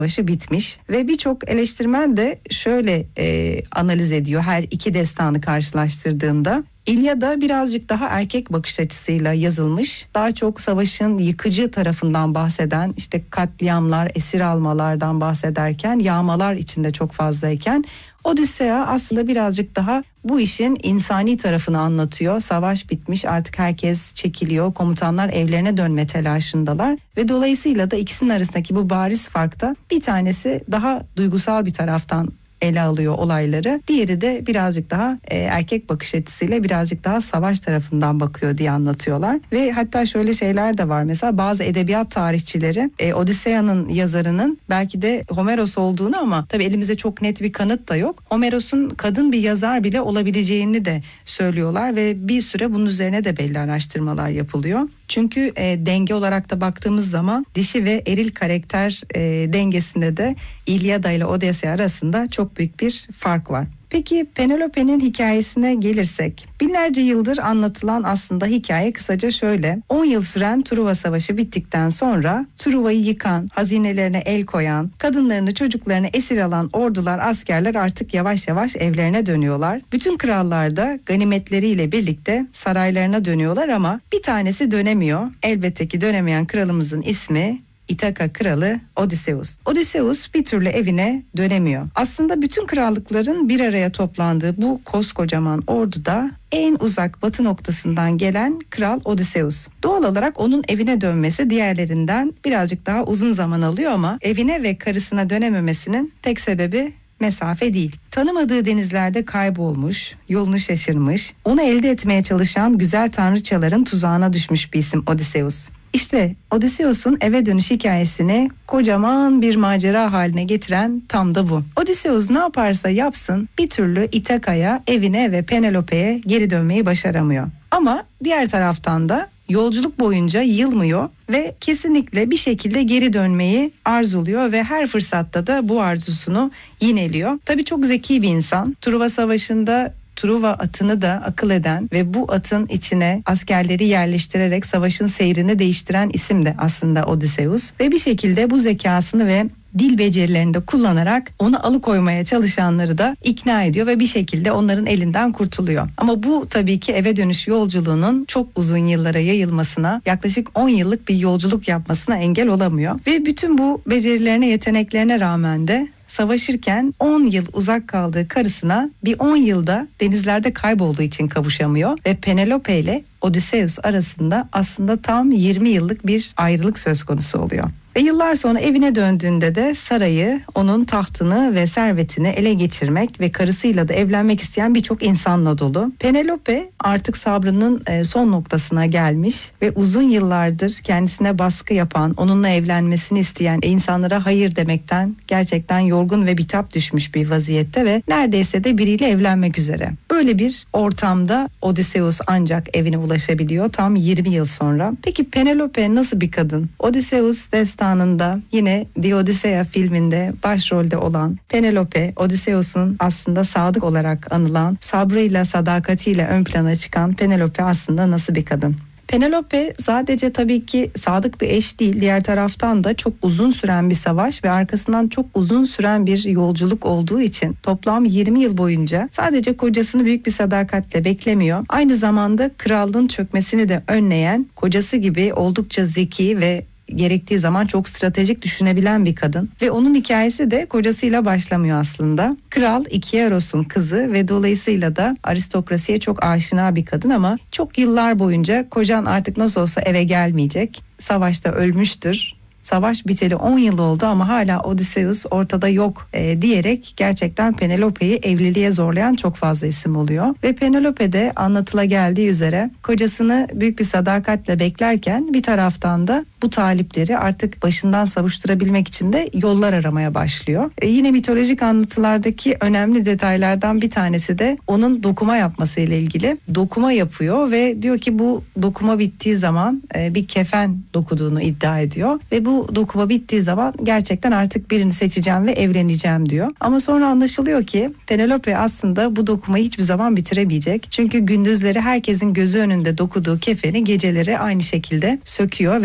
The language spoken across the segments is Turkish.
Savaşı bitmiş ve birçok eleştirmen de şöyle analiz ediyor her iki destanı karşılaştırdığında. İlyada birazcık daha erkek bakış açısıyla yazılmış. Daha çok savaşın yıkıcı tarafından bahseden, işte katliamlar, esir almalardan bahsederken, yağmalar içinde çok fazlayken, Odysseia aslında birazcık daha bu işin insani tarafını anlatıyor. Savaş bitmiş, artık herkes çekiliyor, komutanlar evlerine dönme telaşındalar ve dolayısıyla da ikisinin arasındaki bu bariz farkta bir tanesi daha duygusal bir taraftan ele alıyor olayları. Diğeri de birazcık daha erkek bakış açısıyla birazcık daha savaş tarafından bakıyor diye anlatıyorlar. Ve hatta şöyle şeyler de var. Mesela bazı edebiyat tarihçileri Odyssea'nın yazarının belki de Homeros olduğunu, ama tabii elimizde çok net bir kanıt da yok, Homeros'un kadın bir yazar bile olabileceğini de söylüyorlar ve bir süre bunun üzerine de belli araştırmalar yapılıyor. Çünkü denge olarak da baktığımız zaman dişi ve eril karakter dengesinde de İlyada ile Odysseia arasında çok büyük bir fark var. Peki Penelope'nin hikayesine gelirsek, binlerce yıldır anlatılan aslında hikaye kısaca şöyle: 10 yıl süren Truva Savaşı bittikten sonra Truva'yı yıkan, hazinelerine el koyan, kadınlarını çocuklarını esir alan ordular, askerler artık yavaş yavaş evlerine dönüyorlar. Bütün krallar da ganimetleriyle birlikte saraylarına dönüyorlar ama bir tanesi dönemiyor. Elbette ki dönemeyen kralımızın ismi İthaka kralı Odysseus. Odysseus bir türlü evine dönemiyor. Aslında bütün krallıkların bir araya toplandığı bu koskocaman orduda en uzak batı noktasından gelen kral Odysseus. Doğal olarak onun evine dönmesi diğerlerinden birazcık daha uzun zaman alıyor ama evine ve karısına dönememesinin tek sebebi mesafe değil. Tanımadığı denizlerde kaybolmuş, yolunu şaşırmış, onu elde etmeye çalışan güzel tanrıçaların tuzağına düşmüş bir isim Odysseus. İşte Odysseus'un eve dönüş hikayesini kocaman bir macera haline getiren tam da bu. Odysseus ne yaparsa yapsın bir türlü İthaka'ya, evine ve Penelope'ye geri dönmeyi başaramıyor. Ama diğer taraftan da yolculuk boyunca yılmıyor ve kesinlikle bir şekilde geri dönmeyi arzuluyor ve her fırsatta da bu arzusunu yineliyor. Tabii çok zeki bir insan. Truva Savaşı'nda Truva atını da akıl eden ve bu atın içine askerleri yerleştirerek savaşın seyrini değiştiren isim de aslında Odysseus. Ve bir şekilde bu zekasını ve dil becerilerini de kullanarak onu alıkoymaya çalışanları da ikna ediyor ve bir şekilde onların elinden kurtuluyor. Ama bu tabii ki eve dönüş yolculuğunun çok uzun yıllara yayılmasına, yaklaşık 10 yıllık bir yolculuk yapmasına engel olamıyor. Ve bütün bu becerilerine, yeteneklerine rağmen de savaşırken 10 yıl uzak kaldığı karısına bir 10 yılda denizlerde kaybolduğu için kavuşamıyor ve Penelope ile Odysseus arasında aslında tam 20 yıllık bir ayrılık söz konusu oluyor. Ve yıllar sonra evine döndüğünde de sarayı, onun tahtını ve servetini ele geçirmek ve karısıyla da evlenmek isteyen birçok insanla dolu. Penelope artık sabrının son noktasına gelmiş ve uzun yıllardır kendisine baskı yapan, onunla evlenmesini isteyen insanlara hayır demekten gerçekten yorgun ve bitap düşmüş bir vaziyette ve neredeyse de biriyle evlenmek üzere. Böyle bir ortamda Odysseus ancak evine ulaşabiliyor tam 20 yıl sonra. Peki Penelope nasıl bir kadın? Odysseus destanında, yine The Odyssey filminde başrolde olan Penelope, Odysseus'un aslında sadık olarak anılan, sabrıyla, sadakatiyle ön plana çıkan Penelope aslında nasıl bir kadın? Penelope sadece tabii ki sadık bir eş değil, diğer taraftan da çok uzun süren bir savaş ve arkasından çok uzun süren bir yolculuk olduğu için toplam 20 yıl boyunca sadece kocasını büyük bir sadakatle beklemiyor. Aynı zamanda krallığın çökmesini de önleyen, kocası gibi oldukça zeki ve gerektiği zaman çok stratejik düşünebilen bir kadın ve onun hikayesi de kocasıyla başlamıyor aslında. Kral Ikyairos'un kızı ve dolayısıyla da aristokrasiye çok aşina bir kadın ama çok yıllar boyunca kocan artık nasıl olsa eve gelmeyecek, savaşta ölmüştür, savaş biteli 10 yıl oldu ama hala Odysseus ortada yok diyerek gerçekten Penelope'yi evliliğe zorlayan çok fazla isim oluyor. Ve Penelope de anlatılageldiği üzere kocasını büyük bir sadakatle beklerken bir taraftan da bu talipleri artık başından savuşturabilmek için de yollar aramaya başlıyor. Yine mitolojik anlatılardaki önemli detaylardan bir tanesi de onun dokuma yapmasıyla ilgili. Dokuma yapıyor ve diyor ki bu dokuma bittiği zaman bir kefen dokuduğunu iddia ediyor ve bu dokuma bittiği zaman gerçekten artık birini seçeceğim ve evleneceğim diyor. Ama sonra anlaşılıyor ki Penelope aslında bu dokumayı hiçbir zaman bitiremeyecek. Çünkü gündüzleri herkesin gözü önünde dokuduğu kefeni geceleri aynı şekilde söküyor ve böylece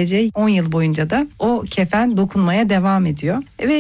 gelecek 10 yıl boyunca da o kefen dokunmaya devam ediyor. Ve